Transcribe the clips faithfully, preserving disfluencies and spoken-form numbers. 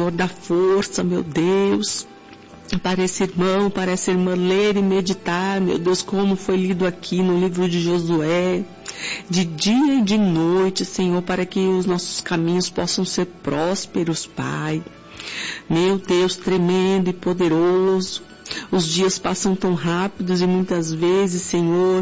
Senhor, dá força, meu Deus, para esse irmão, para essa irmã ler e meditar, meu Deus, como foi lido aqui no livro de Josué, de dia e de noite, Senhor, para que os nossos caminhos possam ser prósperos, Pai. Meu Deus, tremendo e poderoso, os dias passam tão rápidos e muitas vezes, Senhor,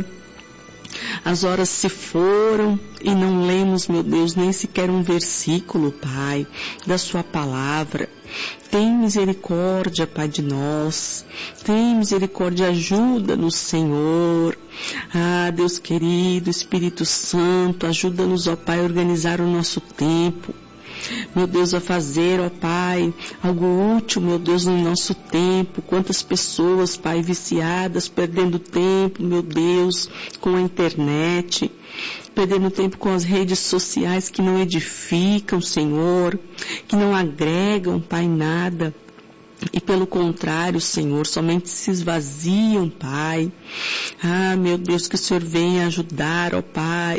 as horas se foram e não lemos, meu Deus, nem sequer um versículo, Pai, da Sua palavra. Tem misericórdia, Pai, de nós. Tem misericórdia, ajuda-nos, Senhor. Ah, Deus querido, Espírito Santo, ajuda-nos, ó Pai, a organizar o nosso tempo. Meu Deus, a fazer, ó Pai, algo útil, meu Deus, no nosso tempo. Quantas pessoas, Pai, viciadas, perdendo tempo, meu Deus, com a internet, perdendo tempo com as redes sociais que não edificam, Senhor, que não agregam, Pai, nada. E pelo contrário, Senhor, somente se esvaziam, Pai. Ah, meu Deus, que o Senhor venha ajudar, ó Pai.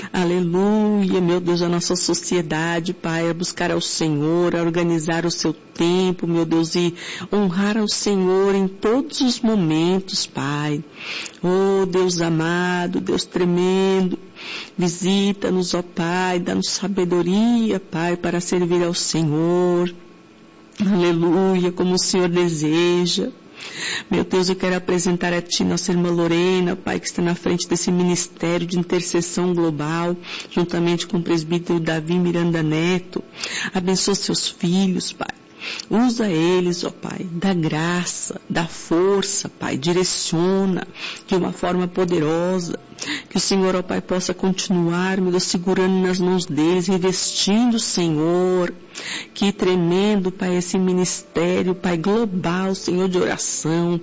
Aleluia, meu Deus, a nossa sociedade, Pai, a buscar ao Senhor, a organizar o seu tempo, meu Deus, e honrar ao Senhor em todos os momentos, Pai. Oh, Deus amado, Deus tremendo, visita-nos, ó Pai, dá-nos sabedoria, Pai, para servir ao Senhor. Aleluia, como o Senhor deseja. Meu Deus, eu quero apresentar a Ti nossa irmã Lorena, Pai, que está na frente desse ministério de intercessão global, juntamente com o presbítero Davi Miranda Neto. Abençoa seus filhos, Pai. Usa eles, ó Pai, dá graça, dá força, Pai, direciona de uma forma poderosa, que o Senhor, ó Pai, possa continuar, meu Deus, segurando nas mãos deles, investindo, Senhor, que tremendo, Pai, esse ministério, Pai, global, Senhor, de oração,